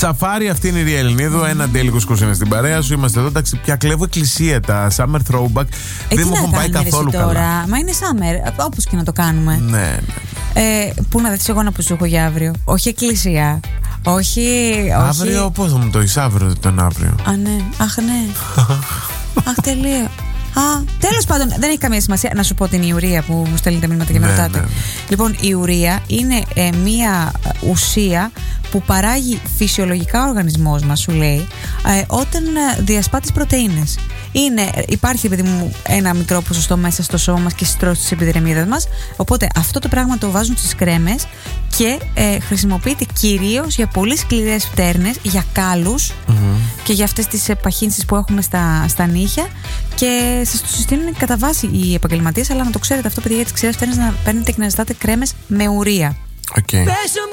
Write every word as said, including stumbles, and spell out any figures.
Σαφάρι, αυτή είναι η Ριέλ Ελληνίδου. Mm. Ένα τέλειο κουρσίνε στην παρέα σου. Είμαστε εδώ. Εντάξει, πια κλέβω εκκλησία. Τα summer throwback ε, δεν μου έχουν πάει καθόλου τώρα. καλά. Μα είναι summer, όπως και να το κάνουμε. Ναι, ναι. Ε, πού να δεις εγώ να που σου έχω για αύριο. Όχι εκκλησία. Όχι. Αύριο, όχι... πώς θα μου το είσαι αύριο τον αύριο. Α, ναι. Αχ, ναι. Αχ, τελείω. Α, τέλος πάντων, δεν έχει καμία σημασία να σου πω την ιουρία που μου στέλνετε μηνύματα και με ναι, ρωτάτε. ναι, ναι. Λοιπόν, η ιουρία είναι ε, μία ουσία που παράγει φυσιολογικά ο οργανισμός μας, σου λέει, ε, όταν ε, διασπά τις πρωτεΐνες. Είναι, υπάρχει, παιδί μου, ένα μικρό ποσοστό μέσα στο σώμα μας και στις τρώσεις της επιδερμίδας μας. Οπότε αυτό το πράγμα το βάζουν στις κρέμες και ε, χρησιμοποιείται κυρίως για πολύ σκληρές φτέρνες, για κάλους mm-hmm. και για αυτές τις παχύνσεις που έχουμε στα, στα νύχια. Και σας το συστήνουν κατά βάση οι επαγγελματίες, αλλά να το ξέρετε αυτό, παιδιά, για τις ξηρές φτέρνες, να παίρνετε και να ζητάτε κρέμες με ουρία. Okay.